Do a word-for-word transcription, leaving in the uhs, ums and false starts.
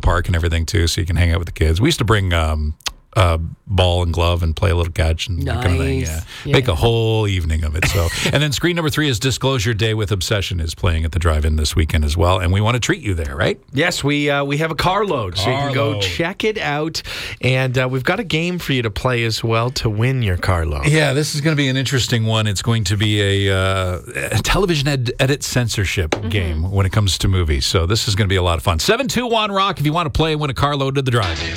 park and everything, too, so you can hang out with the kids. We used to bring um, uh, ball and glove and play a little catch and nice. that kind of thing. Yeah. yeah. Make a whole evening of it. So, And then screen number three is Disclosure Day with Obsession is playing at the drive-in this weekend as well, and we want to treat you there, right? Yes, we uh, we have a carload, so you can go Carload. check it out. And uh, we've got a game for you to play as well to win your carload. Yeah, this is going to be an interesting one. It's going to be a, uh, a television ed- edit censorship mm-hmm. game when it comes to movies. So this is going to be a lot of fun. seven two one Rock if you want to play and win a carload to the drive-in.